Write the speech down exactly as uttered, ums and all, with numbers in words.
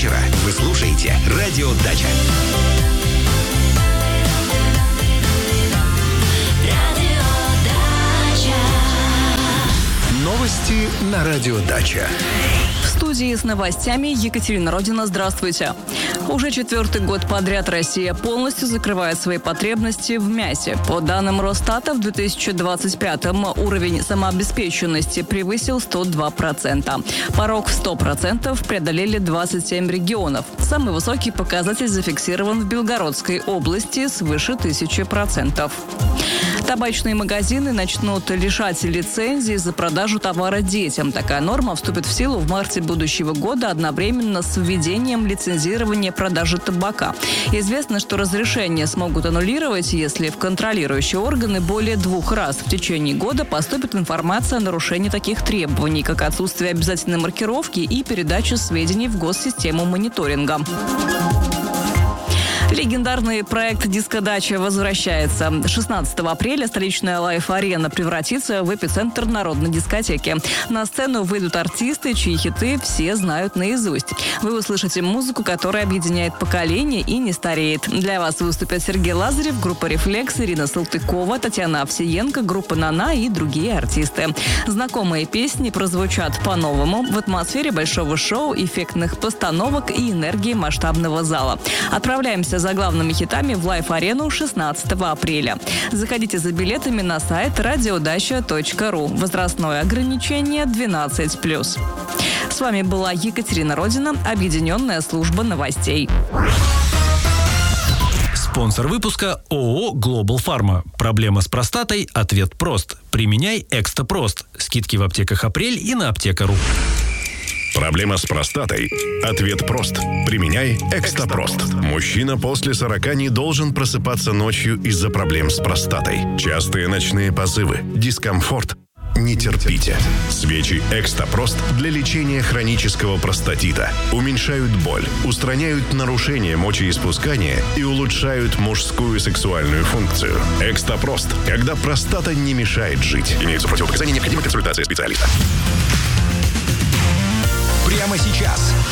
вечера вы слушаете «Радио Дача». Новости на «Радио Дача». В студии с новостями Екатерина Родина. Здравствуйте. Уже четвертый год подряд Россия полностью закрывает свои потребности в мясе. По данным Росстата, в две тысячи двадцать пятом уровень самообеспеченности превысил сто два процента. Порог в сто процентов преодолели двадцать семь регионов. Самый высокий показатель зафиксирован в Белгородской области свыше тысячи процентов. Табачные магазины начнут лишать лицензии за продажу товара детям. Такая норма вступит в силу в марте будущего года одновременно с введением лицензирования продажи табака. Известно, что разрешение смогут аннулировать, если в контролирующие органы более двух раз в течение года поступит информация о нарушении таких требований, как отсутствие обязательной маркировки и передача сведений в госсистему мониторинга. Легендарный проект «Дискодача» возвращается. шестнадцатого апреля столичная Лайф-арена превратится в эпицентр народной дискотеки. На сцену выйдут артисты, чьи хиты все знают наизусть. Вы услышите музыку, которая объединяет поколения и не стареет. Для вас выступят Сергей Лазарев, группа «Рефлекс», Ирина Салтыкова, Татьяна Овсиенко, группа «Нана» и другие артисты. Знакомые песни прозвучат по-новому в атмосфере большого шоу, эффектных постановок и энергии масштабного зала. Отправляемся за главными хитами в Лайф-арену шестнадцатого апреля. Заходите за билетами на сайт радиодача точка ру. Возрастное ограничение двенадцать плюс. С вами была Екатерина Родина, Объединенная служба новостей. Спонсор выпуска ООО «Глобал Фарма». Проблема с простатой? Ответ прост. Применяй Экстапрост. Скидки в аптеках «Апрель» и на аптека.ру. Проблема с простатой? Ответ прост. Применяй Экстапрост. Мужчина после сорока не должен просыпаться ночью из-за проблем с простатой. Частые ночные позывы, дискомфорт. Не терпите. Свечи Экстапрост для лечения хронического простатита уменьшают боль, устраняют нарушения мочеиспускания и улучшают мужскую сексуальную функцию. Экстапрост, когда простата не мешает жить. Имеются противопоказания, необходима консультация специалиста. Прямо сейчас